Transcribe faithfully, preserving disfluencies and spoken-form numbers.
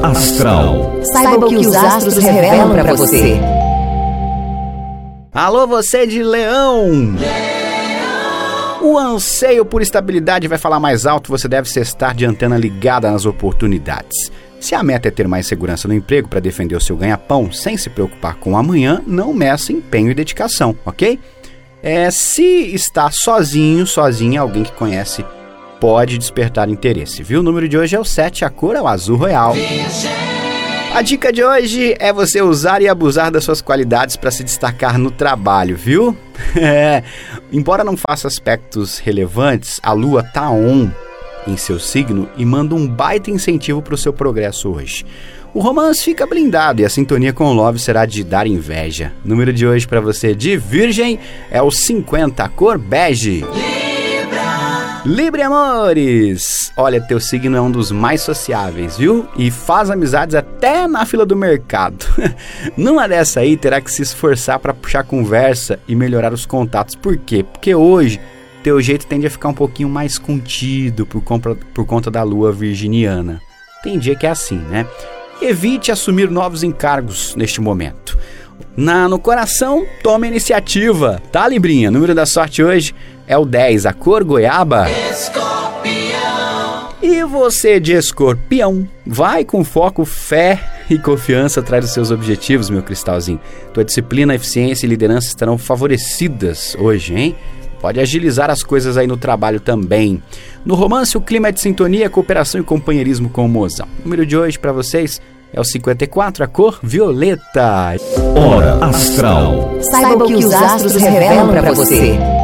Astral. Saiba o que os astros revelam para você. Alô, você de Leão! Leão! O anseio por estabilidade vai falar mais alto, você deve estar de antena ligada nas oportunidades. Se a meta é ter mais segurança no emprego para defender o seu ganha-pão sem se preocupar com o amanhã, não meça empenho e dedicação, ok? É, se está sozinho, sozinha, alguém que conhece pode despertar interesse, viu? O número de hoje é o sete, a cor é o azul royal. A dica de hoje é você usar e abusar das suas qualidades para se destacar no trabalho, viu? É, embora não faça aspectos relevantes, a lua tá on em seu signo e manda um baita incentivo para o seu progresso hoje. O romance fica blindado e a sintonia com o love será de dar inveja. O número de hoje para você de Virgem é o cinquenta, a cor bege. Libra, amores! Olha, teu signo é um dos mais sociáveis, viu? E faz amizades até na fila do mercado. Numa dessa aí, terá que se esforçar para puxar conversa e melhorar os contatos. Por quê? Porque hoje, teu jeito tende a ficar um pouquinho mais contido por, compra, por conta da lua virginiana. Tem dia que é assim, né? Evite assumir novos encargos neste momento. Na, no coração, tome a iniciativa, tá, Librinha? O número da sorte hoje é o dez, a cor goiaba. Escorpião. E você de Escorpião, vai com foco, fé e confiança atrás dos seus objetivos, meu cristalzinho. Tua disciplina, eficiência e liderança estarão favorecidas hoje, hein? Pode agilizar as coisas aí no trabalho também. No romance, o clima é de sintonia, cooperação e companheirismo com o mozão. O número de hoje para vocês é o cinquenta e quatro, a cor violeta. Hora Astral. Saiba o que os astros revelam para você.